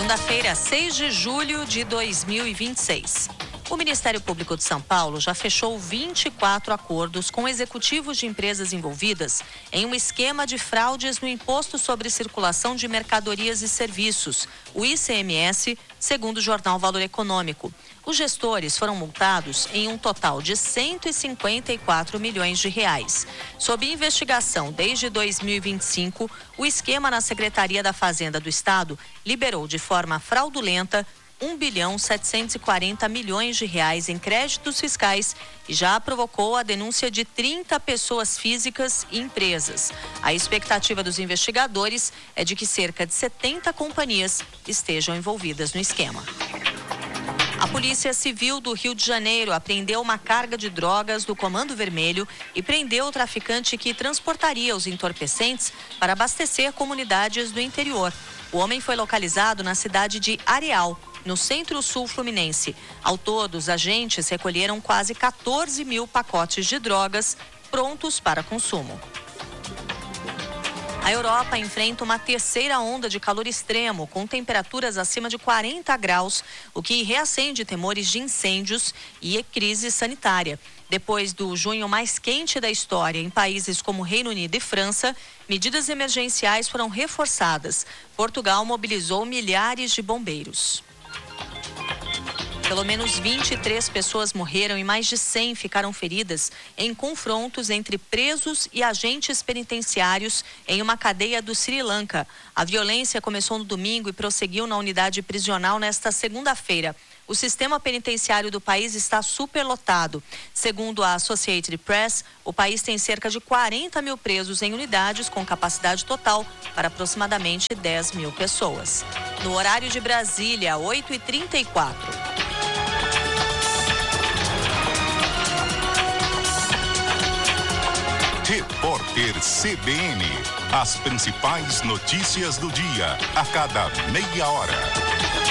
Segunda-feira, 6 de julho de 2026. O Ministério Público de São Paulo já fechou 24 acordos com executivos de empresas envolvidas em um esquema de fraudes no Imposto sobre Circulação de Mercadorias e Serviços, o ICMS, segundo o jornal Valor Econômico. Os gestores foram multados em um total de 154 milhões de reais. Sob investigação desde 2025, o esquema na Secretaria da Fazenda do Estado liberou de forma fraudulenta 1,740 bilhões de reais em créditos fiscais e já provocou a denúncia de 30 pessoas físicas e empresas. A expectativa dos investigadores é de que cerca de 70 companhias estejam envolvidas no esquema. A Polícia Civil do Rio de Janeiro apreendeu uma carga de drogas do Comando Vermelho e prendeu o traficante que transportaria os entorpecentes para abastecer comunidades do interior. O homem foi localizado na cidade de Areal, no centro-sul fluminense. Ao todo, os agentes recolheram quase 14 mil pacotes de drogas prontos para consumo. A Europa enfrenta uma terceira onda de calor extremo, com temperaturas acima de 40 graus, o que reacende temores de incêndios e crise sanitária. Depois do junho mais quente da história em países como Reino Unido e França, medidas emergenciais foram reforçadas. Portugal mobilizou milhares de bombeiros. Pelo menos 23 pessoas morreram e mais de 100 ficaram feridas em confrontos entre presos e agentes penitenciários em uma cadeia do Sri Lanka. A violência começou no domingo e prosseguiu na unidade prisional nesta segunda-feira. O sistema penitenciário do país está superlotado. Segundo a Associated Press, o país tem cerca de 40 mil presos em unidades com capacidade total para aproximadamente 10 mil pessoas. No horário de Brasília, 8h34. Repórter CBN. As principais notícias do dia, a cada meia hora.